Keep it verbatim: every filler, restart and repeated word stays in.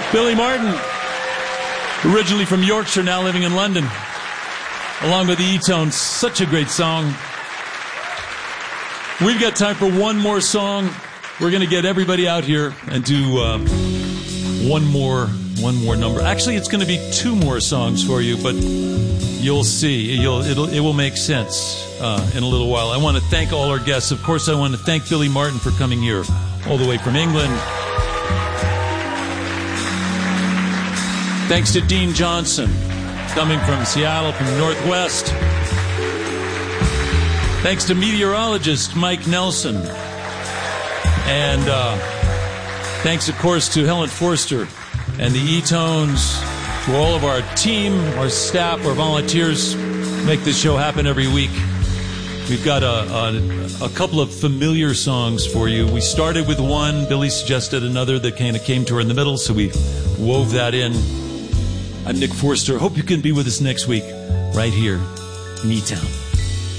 Billy Martin, originally from Yorkshire, now living in London, along with the E-Tones. Such a great song. We've got time for one more song. We're going to get everybody out here and do uh, one more one more number. Actually, it's going to be two more songs for you, but you'll see. You'll, it'll, it will make sense uh, in a little while. I want to thank all our guests. Of course, I want to thank Billy Martin for coming here all the way from England. Thanks to Dean Johnson, coming from Seattle, from the Northwest. Thanks to meteorologist Mike Nelson. And uh, thanks, of course, to Helen Forster and the E-Tones, to all of our team, our staff, our volunteers, make this show happen every week. We've got a, a, a couple of familiar songs for you. We started with one. Billy suggested another that kind of came to her in the middle, so we wove that in. I'm Nick Forster. Hope you can be with us next week, right here in E-Town.